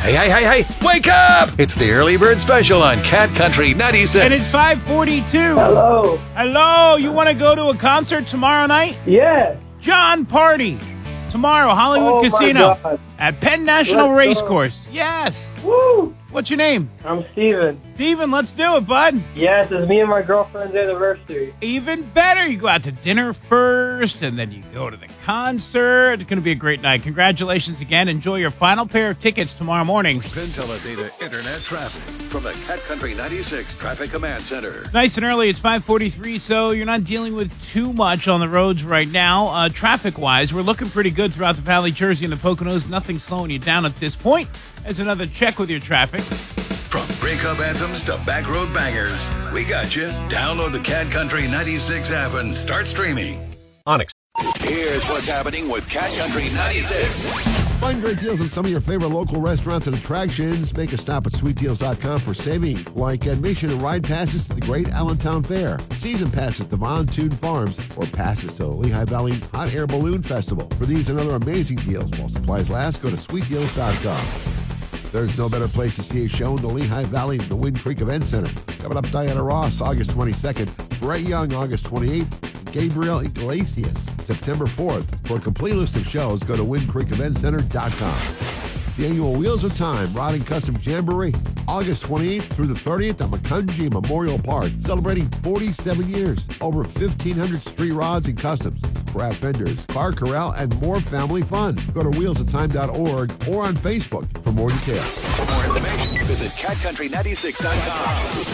Hey, wake up! It's the Early Bird Special on Cat Country 96. And it's 5:42. Hello. You want to go to a concert tomorrow night? Yeah. John Party. Tomorrow, Hollywood Oh, my Casino God. at Penn National Let's Racecourse. Yes. Woo. What's your name? I'm Steven. Steven, let's do it, bud. Yes, it's me and my girlfriend's anniversary. Even better. You go out to dinner first, and then you go to the concert. It's going to be a great night. Congratulations again. Enjoy your final pair of tickets tomorrow morning. Pinteladata Internet traffic from the Cat Country 96 Traffic Command Center. Nice and early. It's 5:43, so you're not dealing with too much on the roads right now. Traffic-wise, we're looking pretty good throughout the Valley, Jersey, and the Poconos. Nothing slowing you down at this point. As another check with your traffic. From breakup anthems to back road bangers, we got you. Download the Cat Country 96 app and start streaming. Onyx. Here's what's happening with Cat Country 96. Find great deals on some of your favorite local restaurants and attractions. Make a stop at sweetdeals.com for saving, like admission and ride passes to the Great Allentown Fair, season passes to Von Thune Farms, or passes to the Lehigh Valley Hot Air Balloon Festival. For these and other amazing deals while supplies last, go to sweetdeals.com. There's no better place to see a show in the Lehigh Valley than the Wind Creek Event Center. Coming up, Diana Ross, August 22nd, Brett Young, August 28th, and Gabriel Iglesias, September 4th. For a complete list of shows, go to windcreekeventcenter.com. The annual Wheels of Time Rod and Custom Jamboree, August 28th through the 30th at Macungie Memorial Park, celebrating 47 years. Over 1,500 street rods and customs, craft vendors, car corral, and more family fun. Go to wheelsoftime.org or on Facebook for more details. For more information, visit catcountry96.com.